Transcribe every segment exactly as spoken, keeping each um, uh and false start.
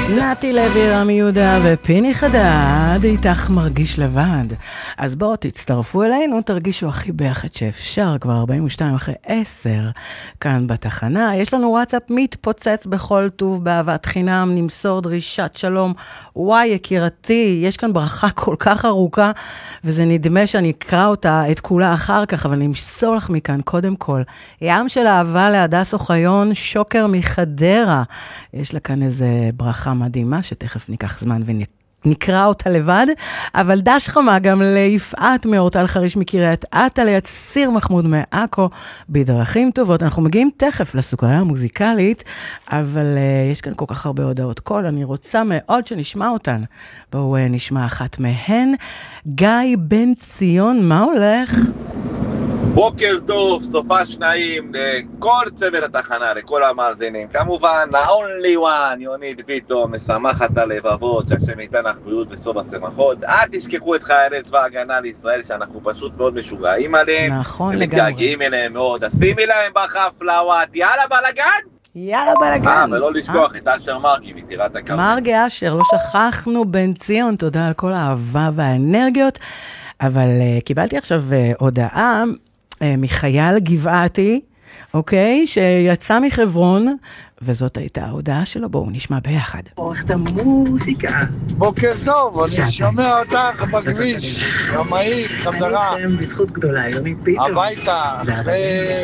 נתי לוי, רמי יהודה ופיני חדד, איתך מרגיש לבד. אז בואו תצטרפו אלינו, תרגישו הכי ביחד שאפשר, כבר ארבעים ושתיים אחרי עשר, כאן בתחנה. יש לנו וואטסאפ מתפוצץ בכל טוב, באהבת חינם, נמסור דרישת שלום. וואי יקירתי, יש כאן ברכה כל כך ארוכה, וזה נדמה שאני אקרא אותה, את כולה אחר כך, אבל נמסור לך מכאן קודם כל. ים של אהבה להדס אוחיון, שוקר מחדרה. יש לה כאן איזה ברכה מדהימה, שתכף ניקח זמן ונקרא אותה לבד, אבל דש חמה גם ליפעת מאורטל חריש מקריית אתא, ליציר מחמוד מעכו, בדרכים טובות. אנחנו מגיעים תכף לסוכריה המוזיקלית, אבל uh, יש כאן כל כך הרבה הודעות קול, אני רוצה מאוד שנשמע אותן. בואו uh, נשמע אחת מהן. גיא בן ציון, מה הולך? בוקר טוב, סופה שניים לכל צוות התחנה, לכל המאזינים. כמובן, ל-only one, יונית ביטון, משמחת הלבבות, שהשם ייתן לך בריאות בסוף השמחות. אל תשכחו את חיילי צבא ההגנה לישראל, שאנחנו פשוט מאוד משוגעים עליהם. נכון לגמרי. ומתגעגעים אליהם מאוד. אז שימי להם בחפלאות, יאללה בלגן! יאללה בלגן. אה, ולא לשכוח את אשר מרגי מטירת הכרמל. מרגי אשר, לא שכחנו, בן ציון, תודה על כל האהבה והאנרגיות. אבל uh, קיבלתי עכשיו uh, הודעה, מחייל גבעתי, אוקיי, שיצא מחברון, וזאת הייתה ההודעה שלו. בואו נשמע ביחד. עורכת המוזיקה. בוקר טוב, אני שומע אותך בכביש, ימאי, חזרה. אני לכם בזכות גדולה, יונית ביטון. הביתה, אחרי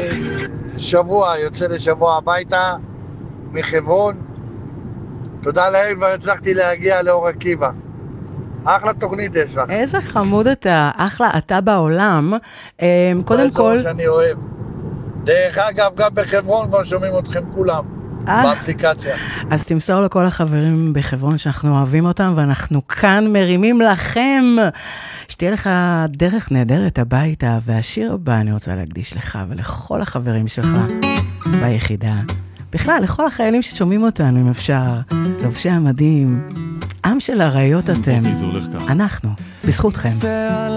שבוע, יוצא לשבוע הביתה, מחברון. תודה לאל, כבר הצלחתי להגיע לאור עקיבא. אחלה תוכנית יש לך. איזה חמוד אתה, אחלה אתה בעולם. קודם כל... זה מה שאני אוהב. דרך אגב, גם בחברון כבר שומעים אתכם כולם, באפליקציה. אז תמסור לכל החברים בחברון שאנחנו אוהבים אותם, ואנחנו כאן מרימים לכם. שתהיה לך דרך נהדרת הביתה, והשיר הבא אני רוצה להקדיש לך ולכל החברים שלך ביחידה. בכלל, לכל החיילים ששומעים אותנו, אם אפשר, לובשי המדים, עם של הרעיות אתם, אנחנו, בזכותכם.